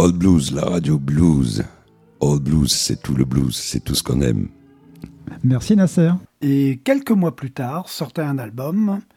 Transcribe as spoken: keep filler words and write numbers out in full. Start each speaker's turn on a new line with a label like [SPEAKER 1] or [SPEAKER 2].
[SPEAKER 1] All Blues, la radio blues. All Blues, c'est tout le blues, c'est tout ce qu'on aime.
[SPEAKER 2] Merci Nasser.
[SPEAKER 3] Et quelques mois plus tard, sortait un album